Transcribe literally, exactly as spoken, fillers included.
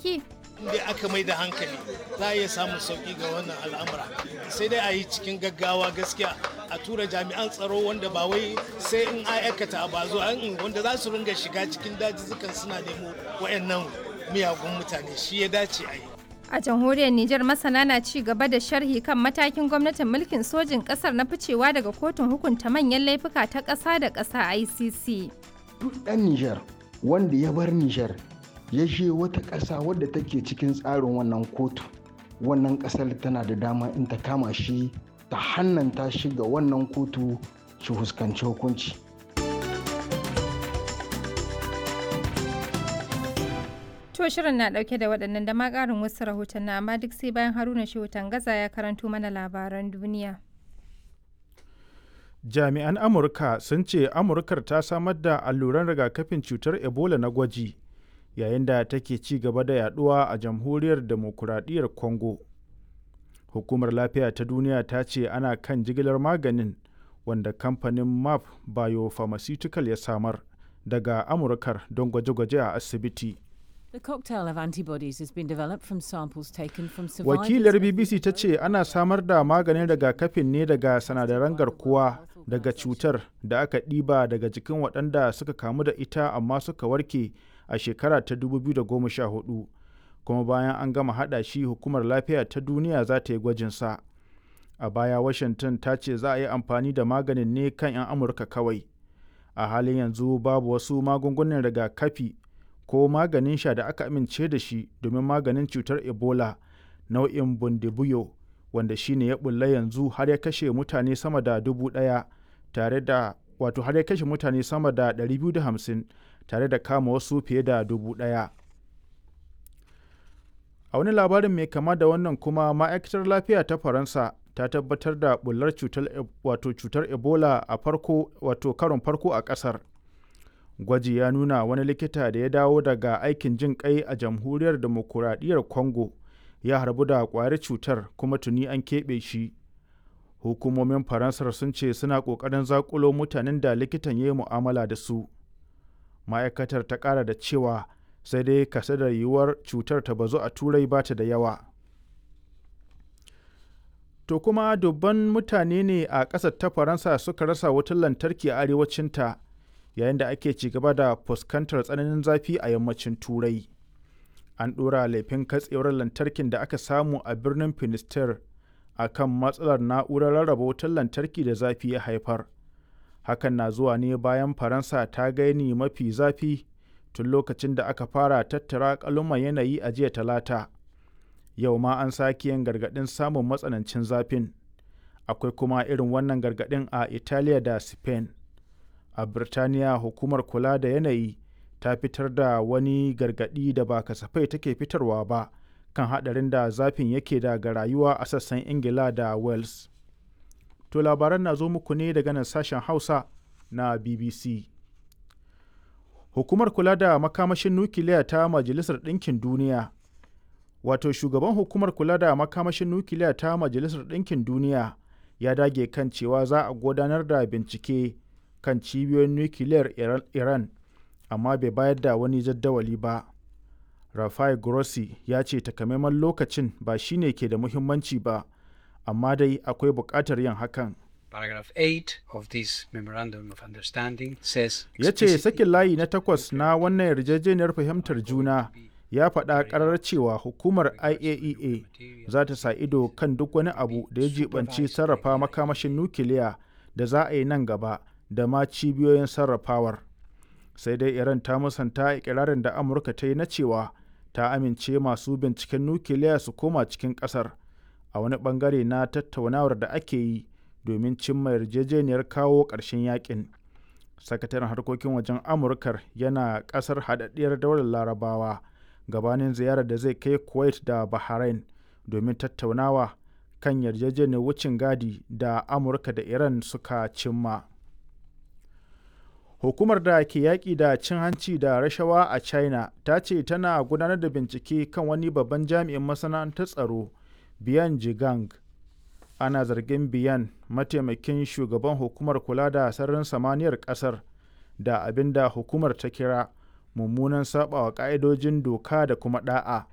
mataki? Inda aka mai da hankali za a iya samun sauki ga wannan al'amura, sai dai a yi cikin gaggawa gaskiya, a tura jami'an tsaro wanda ba wai sai in aikata ba zo wanda za su ringa shiga cikin dajizukan suna nemo wayannan miyagun mutane, shi ya dace a yi. A jamhuriyar Nijar masana na ci gaba da sharhi kan matakin gwamnatin mulkin sojin kasar na ficewa daga kotun hukunta manyan laifuka ta ƙasa da ƙasa I C C. Duk ɗan Nijar wanda ya bar Nijar ya je wata ƙasa wadda take cikin tsarin wannan kotu, wannan ƙasar tana da dama in ta kama shi ta hannanta shi ga wannan kotu shi fuskanci hukunci. To shirin na dauke da waɗannan da ma ƙarin wasu rahoton na amma duk sai bayan Haruna Shehu Tangaza ya karanto mana labaran duniya. Jami'an Amurka sun ce Amurkar ta samar da alluran rigakafin cutar Ebola na gwaji yayin da take ci gaba da yaduwa a jamhuriyar demokuraɗiyyar Congo. Hukumar Lafiya ta Duniya ta ce ana kan jigilar maganin wanda kamfanin M A P Biopharmaceutical ya samar daga Amurkar don gwaje-gwaje a asibiti. The cocktail of antibodies has been developed from samples taken from survivors. Wakilar B B C ta ce ana samar da maganin rigakafin ne daga sinadaran garkuwa daga cutar da aka ɗiba daga jikin waɗanda suka kamu da ita amma suka warke a shekara ta dubu biyu da goma sha hudu. Kuma bayan an gama haɗa shi, Hukumar Lafiya ta Duniya za ta yi gwajinsa. A baya Washington ta ce za a yi amfani da maganin ne kan 'yan Amurka kawai. A halin yanzu babu wasu magungunan rigakafi ko maganin sha da aka amince da shi domin maganin cutar Ebola nau'in Bundibugyo, wanda shine ya bulla yanzu har ya kashe mutane sama da dubu ɗaya tare da wato har ya kashe mutane sama da ɗari biyu da hamsin tare da kama wasu fiye da dubu ɗaya. A wani labarin mai kama da wannan kuma, ma'aikatar lafiya ta Faransa ta tabbatar da bullar cutar wato cutar Ebola a farko wato karon farko a ƙasar. Gwaji ya nuna wani likita da ya dawo daga aikin jin kai a jamhuriyar demokuraɗiyyar Congo ya harbu da ƙwayar cutar kuma tuni an keɓe shi. Hukumomin Faransar sun ce suna ƙoƙarin zaƙulo mutanen da likitan ya yi mu'amala da su. Ma'aikatar ta ƙara da cewa sai dai kasadar yiwuwar cutar ta bazu a Turai ba ta da yawa. To kuma dubban mutane ne a ƙasar ta Faransa suka rasa wutar lantarki a arewacinta, yayin da ake ci gaba da fuskantar tsananin zafi a yammacin Turai. An ɗora laifin katsewar lantarkin da aka samu a birnin Finisterre a kan matsalar na'urar rarraba wutar lantarki da zafi ya haifar. Hakan na zuwa ne bayan Faransa ta gaini mafi zafi tun lokacin da aka fara tattara ƙaluman yanayi a jiya Talata. Yau ma an sake yin gargaɗin samun matsanancin zafin. Akwai kuma irin wannan gargaɗin a Italiya da Spain. A Birtaniya, hukumar kula da yanayi ta fitar da wani gargaɗi da ba kasafai take fitarwa ba kan haɗarin da zafin yake da ga rayuwa a sassan Ingila da Wales. To labaran na zo muku ne daga nan sashen Hausa na B B C. Hukumar kula da makamashin nukiliya ta Majalisar Ɗinkin Duniya, wato shugaban hukumar kula da makamashin nukiliya ta Majalisar Ɗinkin Duniya ya dage kan cewa za a gudanar da bincike kan cibiyoyin nukiliyar Iran, amma bai bayar da wani jaddawali ba. Rafael Grossi ya ce takamaiman lokacin ba shine ke da muhimmanci ba, amma dai akwai buƙatar yin hakan. Paragraph eight of this Memorandum of Understanding says ya ce sakin layi na takwas na wannan yarjejeniyar fahimtar juna ya faɗa ƙarar cewa hukumar I A E A za ta sa ido kan duk wani abu da ya jibanci sarrafa makamashin nukiliya da za a yi nan gaba da ma cibiyoyin sarrafawar. Sai dai Iran ta musanta ikirarin da Amurka ta yi na cewa ta amince masu binciken nukiliya su koma cikin ƙasar a wani ɓangare na tattaunawar da ake yi domin cimma yarjejeniyar kawo ƙarshen yakin. Sakataren harkokin wajen Amurkar yana ƙasar haɗaɗɗiyar daular Larabawa gabanin ziyarar da zai kai Kuwait da Bahrain domin tattaunawa kan yarjejeniyar wucin gadi da Amurka da Iran suka cimma. Hukumar da ke yaƙi da cin hanci da rashawa a China ta ce tana gudanar da bincike kan wani babban jami'in masana'antar tsaro, Biyan Jigang. Ana zargin Biyan, mataimakin shugaban hukumar kula da sararin samaniyar ƙasar, da abin da hukumar ta kira mummunan saɓawa ƙa'idojin doka da kuma ɗa'a